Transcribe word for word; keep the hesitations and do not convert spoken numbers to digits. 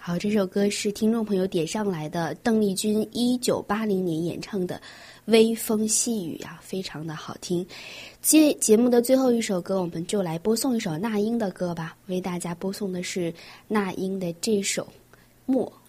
好，这首歌是听众朋友点上来的，邓丽君一九八零年演唱的《微风细雨》啊，非常的好听。节节目的最后一首歌，我们就来播送一首那英的歌吧，为大家播送的是那英的这首《默》。